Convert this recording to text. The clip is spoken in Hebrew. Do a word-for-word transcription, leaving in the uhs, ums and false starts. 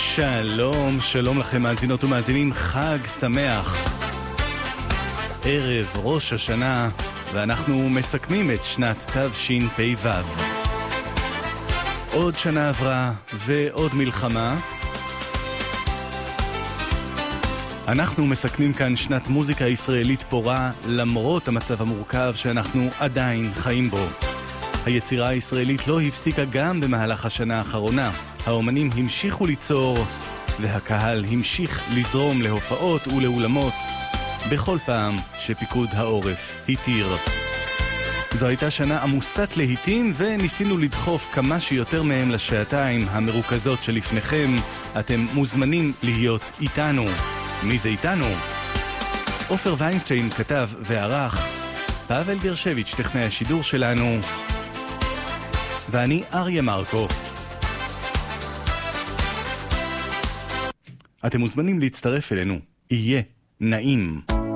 שלום, שלום לכם מאזינות ומאזינים, חג שמח. ערב ראש השנה, ואנחנו מסכמים את שנת תשפ"ו. עוד שנה עברה ועוד מלחמה. אנחנו מסכמים כאן שנת מוזיקה ישראלית פורה, למרות המצב המורכב שאנחנו עדיין חיים בו. היצירה הישראלית לא הפסיקה גם במהלך השנה האחרונה. האומנים המשיכו ליצור, והקהל המשיך לזרום להופעות ולאולמות, בכל פעם שפיקוד העורף התיר. זו הייתה שנה עמוסת להיטים, וניסינו לדחוף כמה שיותר מהם לשעתיים המרוכזות שלפניכם. אתם מוזמנים להיות איתנו. מי זה איתנו? עופר ויינשטיין כתב וערך, פאבל גרשביץ' טכנאי השידור שלנו, ואני אריה מרקו. אתם מוזמנים להצטרף אלינו. יהיה נעים.